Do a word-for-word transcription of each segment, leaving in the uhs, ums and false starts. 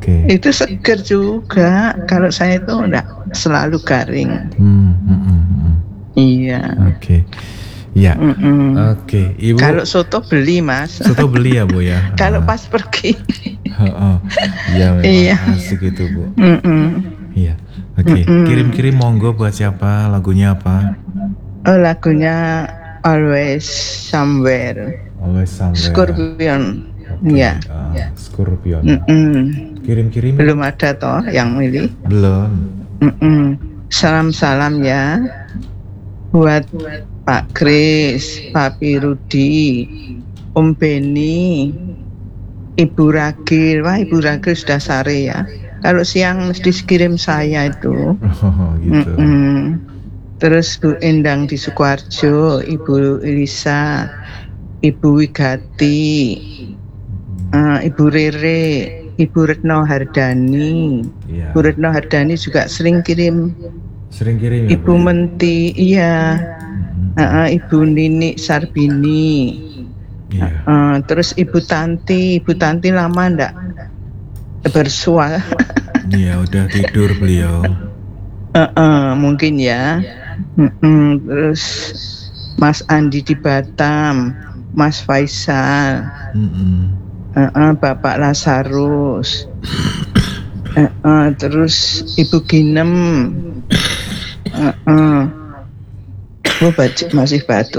Okay. Itu seger juga. Kalau saya itu enggak selalu garing. Hmm, hmm, hmm, hmm. Iya. Oke. Okay. Ya. Mm-mm. Oke, okay. Ibu. Kalau soto beli, Mas. Soto beli ya, Bu ya. Kalau ah. pas pergi. Oh, oh. Ya memang Iya. asik itu, Bu. Mm-mm. Iya. Oke, okay. Kirim-kirim monggo buat siapa? Lagunya apa? Oh, lagunya Always Somewhere. Always Somewhere. Scorpion. Iya. Okay. Uh, Scorpion. Mm-mm. Kirim-kirim. Belum ada toh yang milih? Belum. Mm-mm. Salam-salam ya buat Pak Kris, Papi Rudi, Om Beni, Ibu Ragil. Wah, Ibu Ragil sudah sare ya. Kalau siang mesti kirim saya itu. Oh, gitu. Mm-mm. Terus Bu Endang di Sukoharjo, Ibu Elisa, Ibu Wigati, uh, Ibu Rere, Ibu Retno Hardani. Yeah. Bu Retno Hardani juga sering kirim. Sering kirim ya, Ibu Bu? Menti, iya. Uh, uh, Ibu Nini Sarbini. Iya. Uh, uh, terus Ibu Tanti, Ibu Tanti lama ndak bersua. Iya, udah tidur beliau. Uh, uh, mungkin ya. Uh-uh. Terus Mas Andi di Batam, Mas Faisal, uh-uh. Uh-uh, Bapak Lazarus, uh-uh. Terus Ibu Ginem, uh-uh. Oh, baju masih batuk.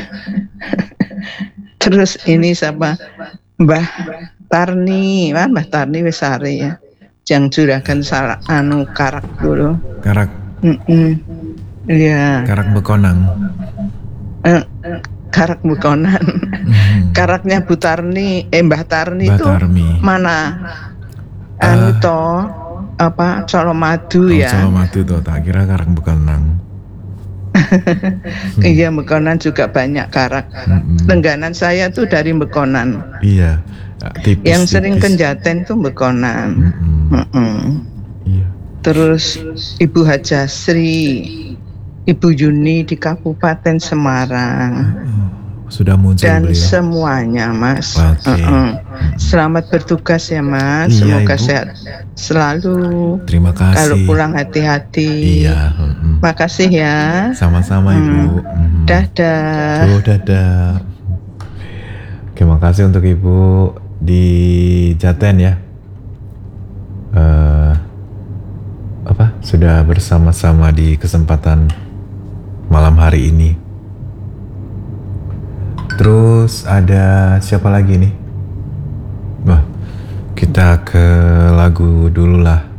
Terus ini siapa? Mbah Tarni, Wah, Mbah Tarni wis sare ya. Jang juragan salah anu karak dulu. Karak. Mm-mm. Iya. Karak Bekonang. Eh, karak Bekonan. Mm. Karaknya Bu Tarni, eh Mbah Tarni itu mana? Uh, anu toh apa Colomadu oh, ya? Colomadu toh, tak kira Karak Bekonang. hmm. Iya, Bekonan juga banyak karak. Mm-hmm. Langganan saya tuh dari Bekonan. Iya. Tipis, yang tipis. sering kenjaten tuh Bekonan. Mm-hmm. Mm-hmm. Iya. Terus Ibu Hajasri, Ibu Yuni di Kabupaten Semarang. Mm-hmm. Sudah muncul dan beliau. Semuanya, Mas. Okay. Uh-uh. Selamat bertugas ya, Mas. Iya, semoga Ibu. sehat selalu. Terima kasih. Kalau pulang hati-hati. Iya. Mm-hmm. Makasih ya. Sama-sama, Ibu. Mm-hmm. Dadah. Oh, dadah. Oke, makasih untuk Ibu di Jaten ya. Uh, apa? Sudah bersama-sama di kesempatan malam hari ini. Terus ada siapa lagi nih? Wah, kita ke lagu dulu lah.